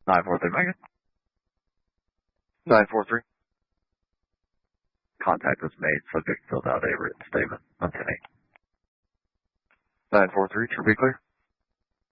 943 Megan. 943. Contact was made. Subject filled out a written statement on 10-8. 943, to be clear.